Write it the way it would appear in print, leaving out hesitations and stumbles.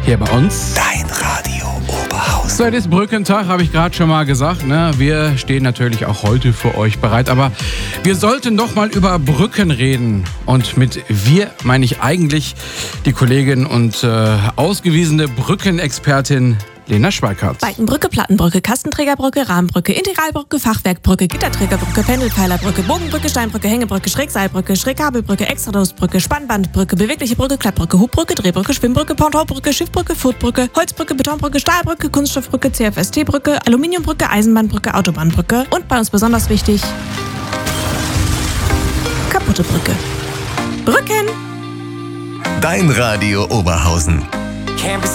hier bei uns. Dein Radio Oberhausen. So, es ist Brückentag, habe ich gerade schon mal gesagt. Ne? Wir stehen natürlich auch heute für euch bereit. Aber wir sollten doch mal über Brücken reden. Und mit wir meine ich eigentlich die Kollegin und ausgewiesene Brückenexpertin Lena Schweikart. Balkenbrücke, Plattenbrücke, Kastenträgerbrücke, Rahmenbrücke, Integralbrücke, Fachwerkbrücke, Gitterträgerbrücke, Pendelpfeilerbrücke, Bogenbrücke, Steinbrücke, Hängebrücke, Schrägseilbrücke, Schrägkabelbrücke, Extradosbrücke, Spannbandbrücke, bewegliche Brücke, Klappbrücke, Hubbrücke, Drehbrücke, Schwimmbrücke, Pontonbrücke, Schiffbrücke, Furtbrücke, Holzbrücke, Betonbrücke, Stahlbrücke, Kunststoffbrücke, CFST-Brücke, Aluminiumbrücke, Eisenbahnbrücke, Autobahnbrücke und bei uns besonders wichtig, kaputte Brücke. Brücken! Dein Radio Oberhausen. Can't be